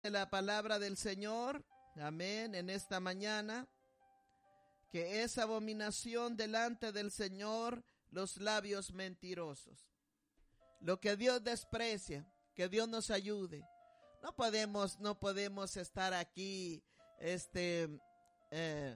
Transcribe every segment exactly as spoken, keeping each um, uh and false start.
La palabra del Señor, amén, en esta mañana, que es abominación delante del Señor los labios mentirosos. Lo que Dios desprecia, que Dios nos ayude. No podemos, no podemos estar aquí, este, eh,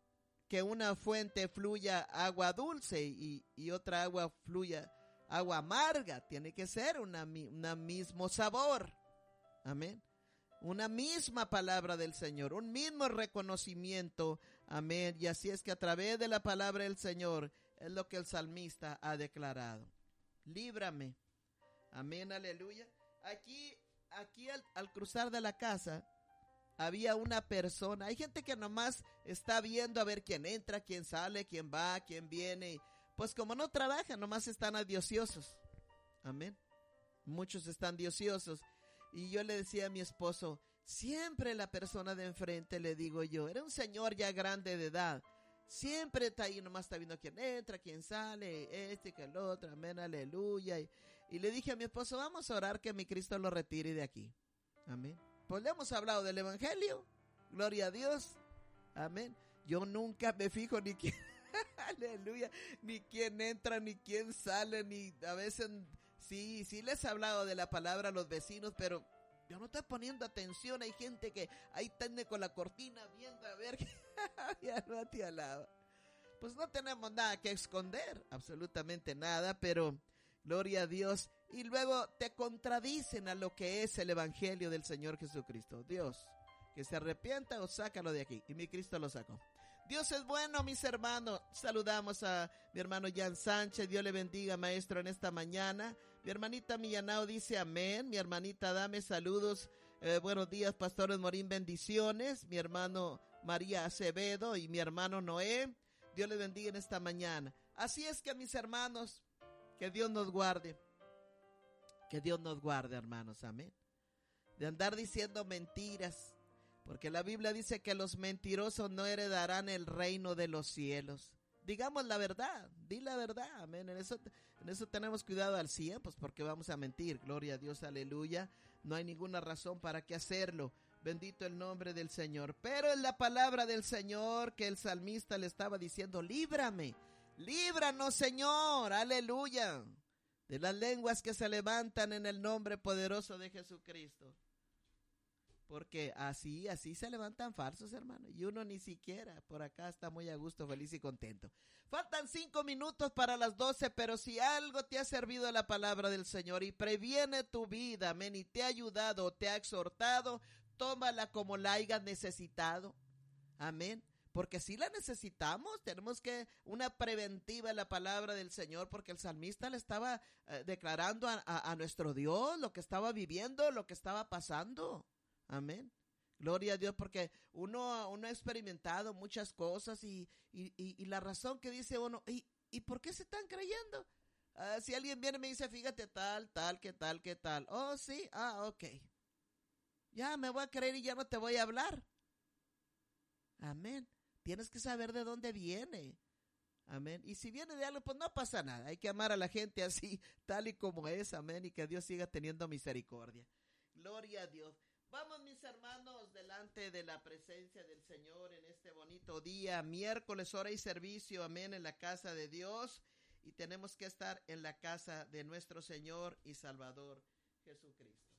que una fuente fluya agua dulce y, y otra agua fluya agua amarga. Tiene que ser una, una mismo sabor, amén. Una misma palabra del Señor, un mismo reconocimiento, amén. Y así es que a través de la palabra del Señor es lo que el salmista ha declarado. Líbrame, amén, aleluya. Aquí, aquí al, al cruzar de la casa había una persona. Hay gente que nomás está viendo a ver quién entra, quién sale, quién va, quién viene. Pues como no trabajan, nomás están adiosiosos, amén. Muchos están diociosos. Y yo le decía a mi esposo, siempre la persona de enfrente, le digo yo, era un señor ya grande de edad, siempre está ahí, nomás está viendo quién entra, quién sale, este, que el otro, amén, aleluya. Y, y le dije a mi esposo, vamos a orar que mi Cristo lo retire de aquí, amén. Pues le hemos hablado del evangelio, gloria a Dios, amén. Yo nunca me fijo ni quién, aleluya, ni quién entra, ni quién sale, ni a veces... Sí, sí les he hablado de la palabra a los vecinos, pero yo no estoy poniendo atención. Hay gente que ahí tiene con la cortina viendo a ver que ya no te alaba. Pues no tenemos nada que esconder, absolutamente nada, pero gloria a Dios. Y luego te contradicen a lo que es el evangelio del Señor Jesucristo. Dios, que se arrepienta o sácalo de aquí. Y mi Cristo lo sacó. Dios es bueno, mis hermanos. Saludamos a mi hermano Jan Sánchez. Dios le bendiga, maestro, en esta mañana. Mi hermanita Millanao dice amén. Mi hermanita Dame, saludos. Eh, buenos días, pastores Morín, bendiciones. Mi hermano María Acevedo y mi hermano Noé. Dios le bendiga en esta mañana. Así es que, mis hermanos, que Dios nos guarde. Que Dios nos guarde, hermanos, amén. De andar diciendo mentiras. Porque la Biblia dice que los mentirosos no heredarán el reino de los cielos. Digamos la verdad, di la verdad, amén. En eso, en eso tenemos cuidado al cien, pues porque vamos a mentir. Gloria a Dios, aleluya. No hay ninguna razón para que hacerlo. Bendito el nombre del Señor. Pero en la palabra del Señor que el salmista le estaba diciendo, líbrame, líbranos, Señor, aleluya, de las lenguas que se levantan en el nombre poderoso de Jesucristo. Porque así, así se levantan falsos, hermano. Y uno ni siquiera por acá está muy a gusto, feliz y contento. Faltan cinco minutos para las doce, pero si algo te ha servido la palabra del Señor y previene tu vida, amén, y te ha ayudado, te ha exhortado, tómala como la hayas necesitado, amén. Porque si la necesitamos, tenemos que una preventiva en la palabra del Señor, porque el salmista le estaba eh, declarando a, a, a nuestro Dios lo que estaba viviendo, lo que estaba pasando. Amén. Gloria a Dios, porque uno, uno ha experimentado muchas cosas y, y, y, y la razón que dice uno, ¿y, y por qué se están creyendo? Uh, si alguien viene y me dice, fíjate tal, tal, que tal, que tal. Oh, sí, ah, ok. Ya me voy a creer y ya no te voy a hablar. Amén. Tienes que saber de dónde viene. Amén. Y si viene de algo, pues no pasa nada. Hay que amar a la gente así, tal y como es. Amén. Y que Dios siga teniendo misericordia. Gloria a Dios. Vamos, mis hermanos, delante de la presencia del Señor en este bonito día, miércoles, hora y servicio, amén, en la casa de Dios. Y tenemos que estar en la casa de nuestro Señor y Salvador Jesucristo.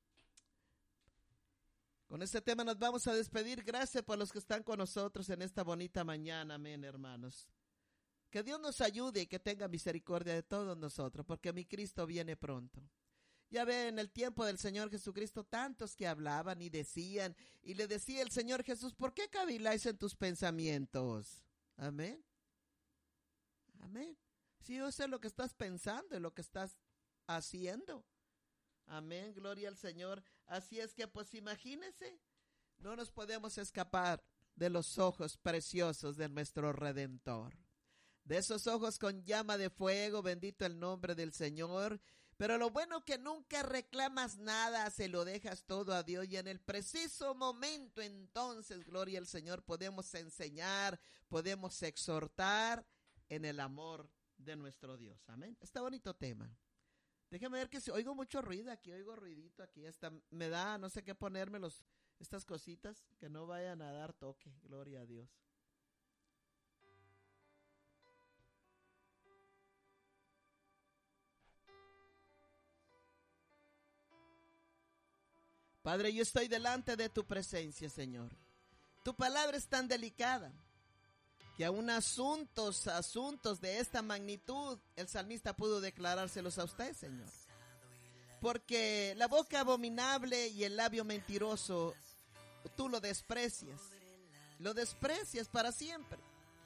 Con este tema nos vamos a despedir. Gracias por los que están con nosotros en esta bonita mañana, amén, hermanos. Que Dios nos ayude y que tenga misericordia de todos nosotros, porque mi Cristo viene pronto. Ya ve, en el tiempo del Señor Jesucristo, tantos que hablaban y decían, y le decía el Señor Jesús, ¿por qué caviláis en tus pensamientos? Amén. Amén. Sí, yo sé lo que estás pensando y lo que estás haciendo. Amén, gloria al Señor. Así es que, pues, imagínense, no nos podemos escapar de los ojos preciosos de nuestro Redentor. De esos ojos con llama de fuego, bendito el nombre del Señor. Pero lo bueno que nunca reclamas nada, se lo dejas todo a Dios. Y en el preciso momento, entonces, gloria al Señor, podemos enseñar, podemos exhortar en el amor de nuestro Dios. Amén. Está bonito tema. Déjame ver que si oigo mucho ruido aquí, oigo ruidito aquí, hasta me da, no sé qué ponerme los, estas cositas, que no vayan a dar toque, gloria a Dios. Padre, yo estoy delante de tu presencia, Señor. Tu palabra es tan delicada que aún asuntos, asuntos de esta magnitud, el salmista pudo declarárselos a usted, Señor. Porque la boca abominable y el labio mentiroso, tú lo desprecias. Lo desprecias para siempre.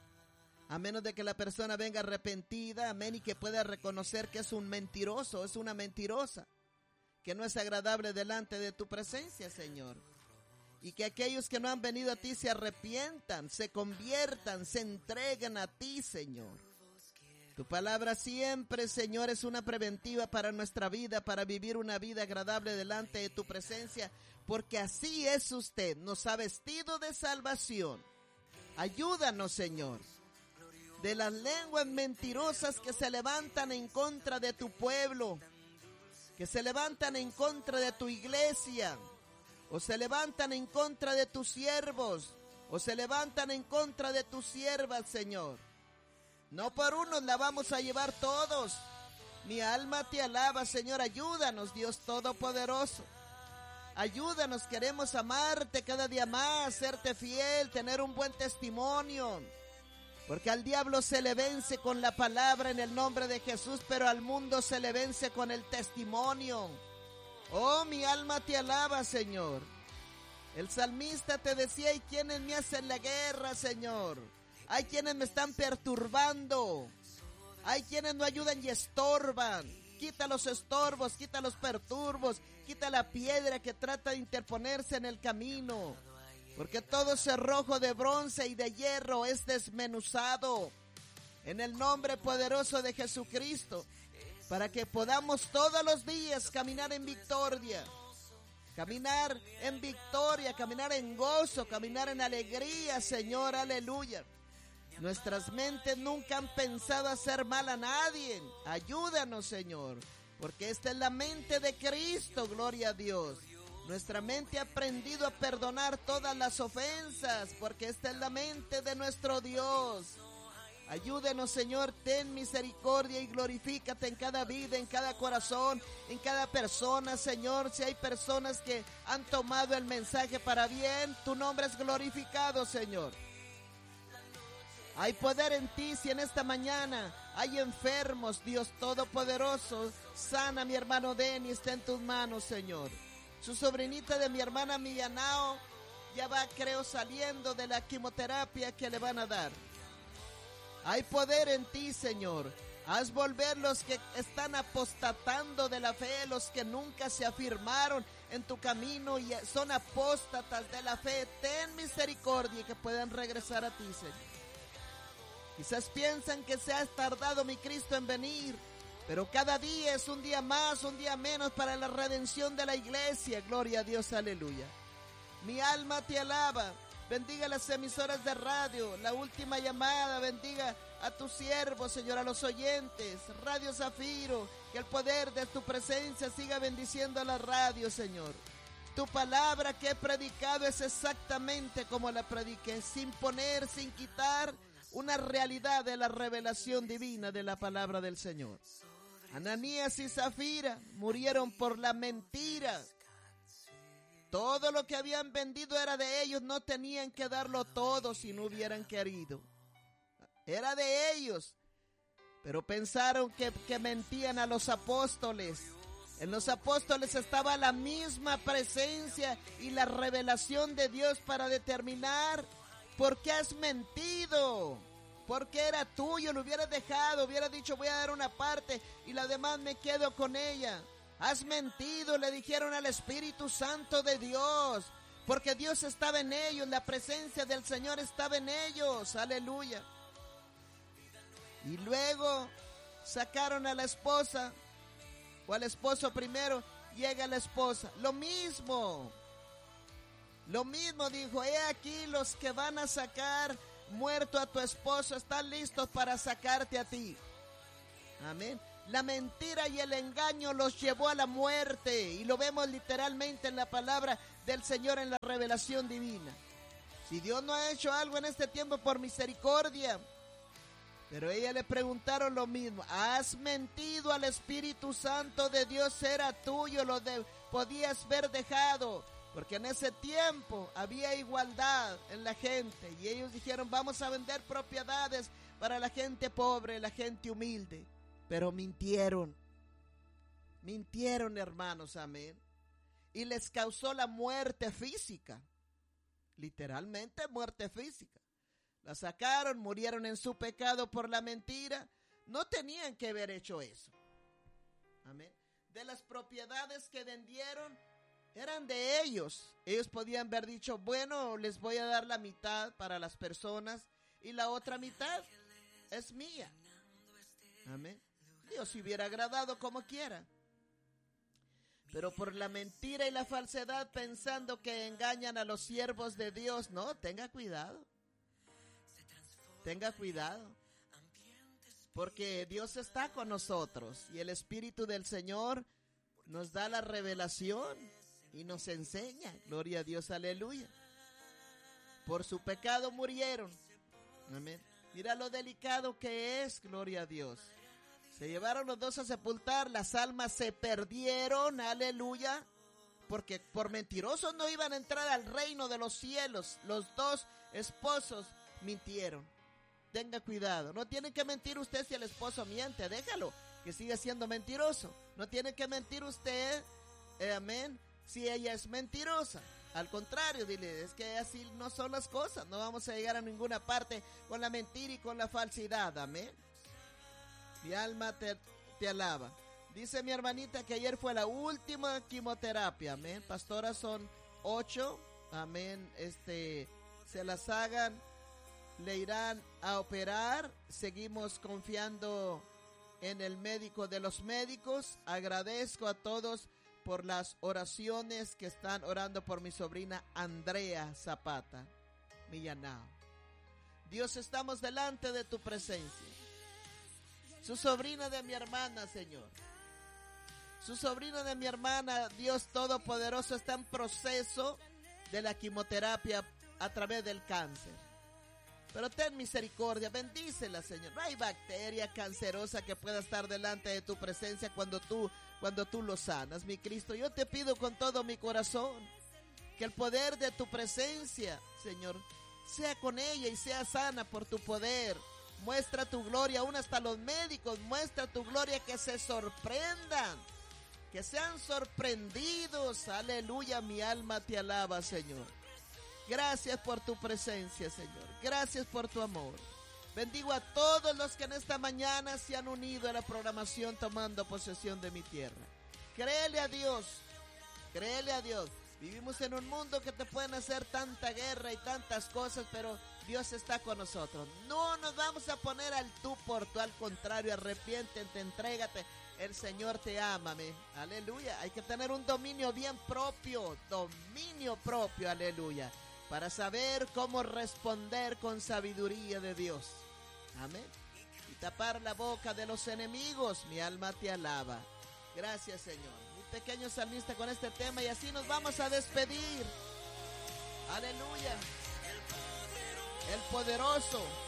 A menos de que la persona venga arrepentida, amén, y que pueda reconocer que es un mentiroso, es una mentirosa, que no es agradable delante de tu presencia, Señor. Y que aquellos que no han venido a ti se arrepientan, se conviertan, se entreguen a ti, Señor. Tu palabra siempre, Señor, es una preventiva para nuestra vida, para vivir una vida agradable delante de tu presencia, porque así es usted, nos ha vestido de salvación. Ayúdanos, Señor, de las lenguas mentirosas que se levantan en contra de tu pueblo, que se levantan en contra de tu iglesia, o se levantan en contra de tus siervos, o se levantan en contra de tus siervas, Señor. No por unos la vamos a llevar todos. Mi alma te alaba, Señor. Ayúdanos, Dios Todopoderoso. Ayúdanos, queremos amarte cada día más, serte fiel, tener un buen testimonio. Porque al diablo se le vence con la palabra en el nombre de Jesús, pero al mundo se le vence con el testimonio. Oh, mi alma te alaba, Señor. El salmista te decía, hay quienes me hacen la guerra, Señor. Hay quienes me están perturbando. Hay quienes no ayudan y estorban. Quita los estorbos, quita los perturbos, quita la piedra que trata de interponerse en el camino. Porque todo cerrojo de bronce y de hierro es desmenuzado en el nombre poderoso de Jesucristo, para que podamos todos los días caminar en victoria, caminar en victoria, caminar en gozo, caminar en alegría, Señor, aleluya. Nuestras mentes nunca han pensado hacer mal a nadie. Ayúdanos, Señor, porque esta es la mente de Cristo, gloria a Dios. Nuestra mente ha aprendido a perdonar todas las ofensas, porque esta es la mente de nuestro Dios. Ayúdenos, Señor, ten misericordia y glorifícate en cada vida, en cada corazón, en cada persona, Señor. Si hay personas que han tomado el mensaje para bien, tu nombre es glorificado, Señor. Hay poder en ti. Si en esta mañana hay enfermos, Dios Todopoderoso, sana a mi hermano Denny, está en tus manos, Señor. Su sobrinita de mi hermana Millanao ya va, creo, saliendo de la quimioterapia que le van a dar. Hay poder en ti, Señor. Haz volver los que están apostatando de la fe, los que nunca se afirmaron en tu camino y son apóstatas de la fe. Ten misericordia y que puedan regresar a ti, Señor. Quizás piensan que se ha tardado mi Cristo en venir, pero cada día es un día más, un día menos para la redención de la iglesia. Gloria a Dios, aleluya. Mi alma te alaba. Bendiga las emisoras de radio, la última llamada, bendiga a tus siervos, Señor, a los oyentes, Radio Zafiro, que el poder de tu presencia siga bendiciendo a la radio, Señor. Tu palabra que he predicado es exactamente como la prediqué, sin poner, sin quitar, una realidad de la revelación divina de la palabra del Señor. Ananías y Zafira murieron por la mentira. Todo lo que habían vendido era de ellos, no tenían que darlo todo si no hubieran querido. Era de ellos, pero pensaron que, que mentían a los apóstoles. En los apóstoles estaba la misma presencia y la revelación de Dios para determinar por qué has mentido. Porque era tuyo, lo hubieras dejado, hubieras dicho voy a dar una parte y la demás me quedo con ella. Has mentido, le dijeron al Espíritu Santo de Dios, porque Dios estaba en ellos, la presencia del Señor estaba en ellos, aleluya. Y luego sacaron a la esposa, o al esposo primero, llega la esposa, lo mismo, lo mismo dijo, he aquí los que van a sacar muerto a tu esposo, están listos para sacarte a ti, amén. La mentira y el engaño los llevó a la muerte. Y lo vemos literalmente en la palabra del Señor, en la revelación divina. Si Dios no ha hecho algo en este tiempo, por misericordia. Pero ella le preguntaron lo mismo. ¿Has mentido al Espíritu Santo de Dios? Era tuyo, lo de, podías haber dejado. Porque en ese tiempo había igualdad en la gente. Y ellos dijeron, vamos a vender propiedades para la gente pobre, la gente humilde. Pero mintieron. Mintieron, hermanos, amén. Y les causó la muerte física. Literalmente muerte física. La sacaron, murieron en su pecado por la mentira. No tenían que haber hecho eso. Amén. De las propiedades que vendieron, eran de ellos. Ellos podían haber dicho, bueno, les voy a dar la mitad para las personas y la otra mitad es mía. Amén. Dios se hubiera agradado como quiera. Pero por la mentira y la falsedad, pensando que engañan a los siervos de Dios, no, tenga cuidado. Tenga cuidado. Porque Dios está con nosotros y el Espíritu del Señor nos da la revelación y nos enseña. Gloria a Dios, aleluya. Por su pecado murieron. Amén. Mira lo delicado que es, gloria a Dios. Se llevaron los dos a sepultar, las almas se perdieron, aleluya. Porque por mentirosos no iban a entrar al reino de los cielos. Los dos esposos mintieron. Tenga cuidado, no tiene que mentir usted si el esposo miente, déjalo, que siga siendo mentiroso. No tiene que mentir usted, eh, amén, si ella es mentirosa. Al contrario, dile, es que así no son las cosas, no vamos a llegar a ninguna parte con la mentira y con la falsedad, amén. Mi alma te, te alaba. Dice mi hermanita que ayer fue la última quimioterapia, amén. Pastora, son ocho, amén, este, se las hagan. Le irán a operar. Seguimos confiando en el médico de los médicos. Agradezco a todos por las oraciones que están orando por mi sobrina Andrea Zapata Millanao. Dios, estamos delante de tu presencia. Su sobrina de mi hermana, Señor. Su sobrina de mi hermana, Dios Todopoderoso, está en proceso de la quimioterapia a través del cáncer. Pero ten misericordia, bendícela, Señor. No hay bacteria cancerosa que pueda estar delante de tu presencia cuando tú, cuando tú lo sanas, mi Cristo. Yo te pido con todo mi corazón que el poder de tu presencia, Señor, sea con ella y sea sana por tu poder. Muestra tu gloria, aún hasta los médicos, muestra tu gloria, que se sorprendan, que sean sorprendidos. Aleluya, mi alma te alaba, Señor. Gracias por tu presencia, Señor. Gracias por tu amor. Bendigo a todos los que en esta mañana se han unido a la programación tomando posesión de mi tierra. Créele a Dios. Créele a Dios. Vivimos en un mundo que te pueden hacer tanta guerra y tantas cosas, pero Dios está con nosotros. No nos vamos a poner al tú por tú, al contrario, arrepiéntete, entrégate. El Señor te ama, amén. Aleluya. Hay que tener un dominio bien propio, dominio propio, aleluya, para saber cómo responder con sabiduría de Dios. Amén. Y tapar la boca de los enemigos. Mi alma te alaba. Gracias, Señor. Mi pequeño salmista con este tema, y así nos vamos a despedir. Aleluya. El poderoso.